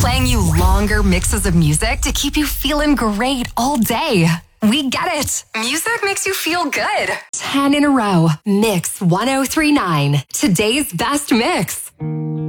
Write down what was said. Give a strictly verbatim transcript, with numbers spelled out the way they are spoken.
playing you longer mixes of music to keep you feeling great all day. We get it. Music makes you feel good. ten in a row. Mix one oh three point nine. Today's best mix.